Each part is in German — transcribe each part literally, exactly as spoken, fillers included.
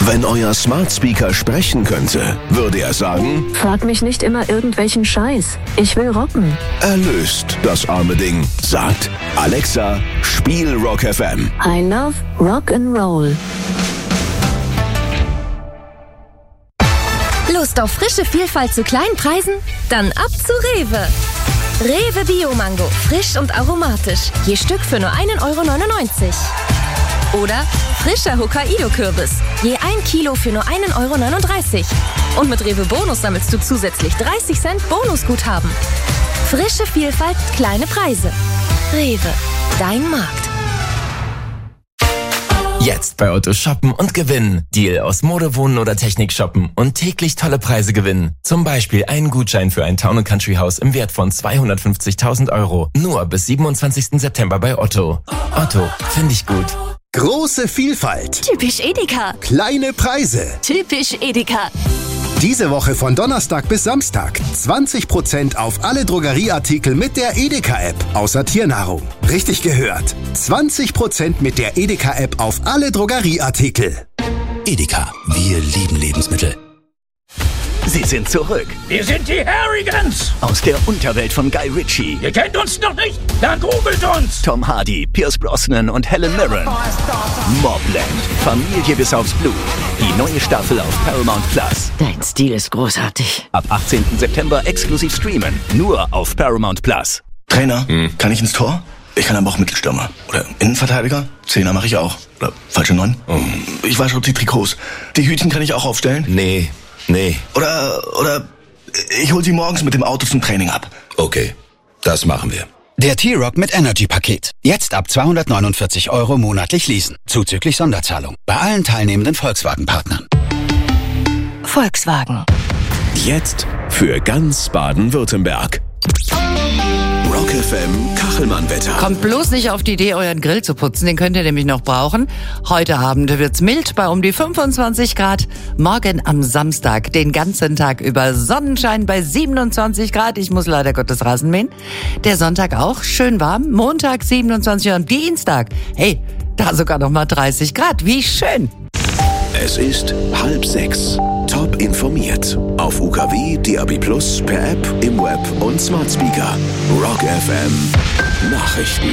Wenn euer Smart Speaker sprechen könnte, würde er sagen: Frag mich nicht immer irgendwelchen Scheiß. Ich will rocken. Erlöst das arme Ding. Sagt: Alexa, spiel Rock F M. I love Rock and Roll. Lust auf frische Vielfalt zu kleinen Preisen? Dann ab zu Rewe. Rewe Bio-Mango, frisch und aromatisch. Je Stück für nur ein Euro neunundneunzig. Oder frischer Hokkaido-Kürbis. Je ein Kilo für nur ein Euro neununddreißig. Und mit Rewe Bonus sammelst du zusätzlich dreißig Cent Bonusguthaben. Frische Vielfalt, kleine Preise. Rewe, dein Markt. Jetzt bei Otto shoppen und gewinnen. Deal aus Mode, Wohnen oder Technik shoppen und täglich tolle Preise gewinnen. Zum Beispiel einen Gutschein für ein Town and Country Haus im Wert von zweihundertfünfzigtausend Euro. Nur bis siebenundzwanzigsten September bei Otto. Otto, finde ich gut. Große Vielfalt. Typisch Edeka. Kleine Preise. Typisch Edeka. Diese Woche von Donnerstag bis Samstag zwanzig Prozent auf alle Drogerieartikel mit der Edeka-App, außer Tiernahrung. Richtig gehört. zwanzig Prozent mit der Edeka-App auf alle Drogerieartikel. Edeka, wir lieben Lebensmittel. Sie sind zurück. Wir sind die Harrigans. Aus der Unterwelt von Guy Ritchie. Ihr kennt uns noch nicht? Dann googelt uns. Tom Hardy, Pierce Brosnan und Helen Mirren. Mobland, Familie bis aufs Blut. Die neue Staffel auf Paramount Plus. Dein Stil ist großartig. Ab achtzehnten September exklusiv streamen. Nur auf Paramount Plus. Trainer, hm. kann ich ins Tor? Ich kann aber auch Mittelstürmer. Oder Innenverteidiger? Zehner mache ich auch. Oder falsche Neun? Oh. Ich wasche die Trikots. Die Hütchen kann ich auch aufstellen? Nee. Nee. Oder, oder ich hol sie morgens mit dem Auto zum Training ab. Okay, das machen wir. Der T-Rock mit Energy-Paket. Jetzt ab zweihundertneunundvierzig Euro monatlich leasen. Zuzüglich Sonderzahlung. Bei allen teilnehmenden Volkswagen-Partnern. Volkswagen. Jetzt für ganz Baden-Württemberg. Rock F M Kachelmann-Wetter. Kommt bloß nicht auf die Idee, euren Grill zu putzen, den könnt ihr nämlich noch brauchen. Heute Abend wird's mild bei um die fünfundzwanzig Grad. Morgen am Samstag den ganzen Tag über Sonnenschein bei siebenundzwanzig Grad. Ich muss leider Gottes Rasen mähen. Der Sonntag auch schön warm. Montag siebenundzwanzig und Dienstag, hey, da sogar noch mal dreißig Grad. Wie schön. Es ist halb sechs. Top informiert. Auf U K W, D A B Plus, per App, im Web und Smart Speaker. Rock F M Nachrichten.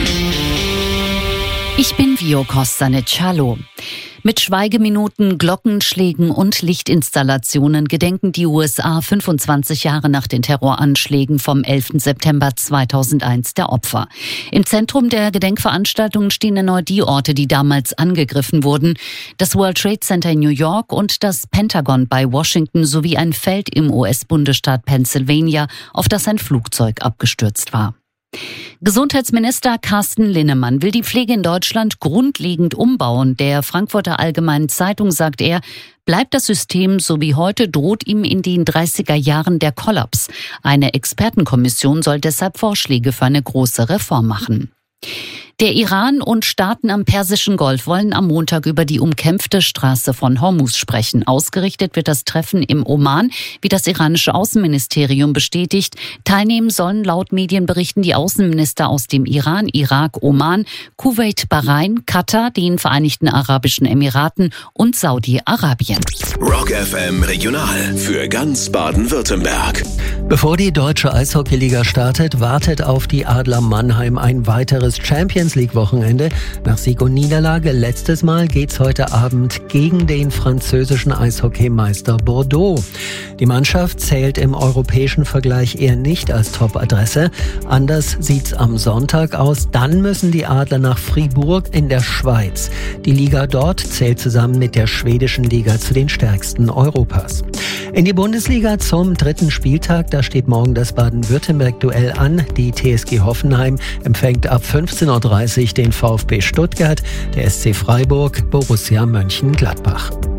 Ich bin Vio Kostanic. Hallo. Mit Schweigeminuten, Glockenschlägen und Lichtinstallationen gedenken die U S A fünfundzwanzig Jahre nach den Terroranschlägen vom elften September zweitausendeins der Opfer. Im Zentrum der Gedenkveranstaltungen stehen erneut die Orte, die damals angegriffen wurden. Das World Trade Center in New York und das Pentagon bei Washington sowie ein Feld im U S-Bundesstaat Pennsylvania, auf das ein Flugzeug abgestürzt war. Gesundheitsminister Carsten Linnemann will die Pflege in Deutschland grundlegend umbauen. Der Frankfurter Allgemeinen Zeitung sagt er, bleibt das System so wie heute, droht ihm in den dreißiger Jahren der Kollaps. Eine Expertenkommission soll deshalb Vorschläge für eine große Reform machen. Der Iran und Staaten am Persischen Golf wollen am Montag über die umkämpfte Straße von Hormuz sprechen. Ausgerichtet wird das Treffen im Oman, wie das iranische Außenministerium bestätigt. Teilnehmen sollen laut Medienberichten die Außenminister aus dem Iran, Irak, Oman, Kuwait, Bahrain, Katar, den Vereinigten Arabischen Emiraten und Saudi-Arabien. Rock F M Regional für ganz Baden-Württemberg. Bevor die deutsche Eishockeyliga startet, wartet auf die Adler Mannheim ein weiteres Champions League-Wochenende. Nach Sieg und Niederlage letztes Mal geht's heute Abend gegen den französischen Eishockeymeister Bordeaux. Die Mannschaft zählt im europäischen Vergleich eher nicht als Top-Adresse. Anders sieht's am Sonntag aus. Dann müssen die Adler nach Fribourg in der Schweiz. Die Liga dort zählt zusammen mit der schwedischen Liga zu den stärksten Europas. In die Bundesliga zum dritten Spieltag, da steht morgen das Baden-Württemberg-Duell an. Die T S G Hoffenheim empfängt ab fünfzehn Uhr dreißig den VfB Stuttgart, der S C Freiburg, Borussia Mönchengladbach.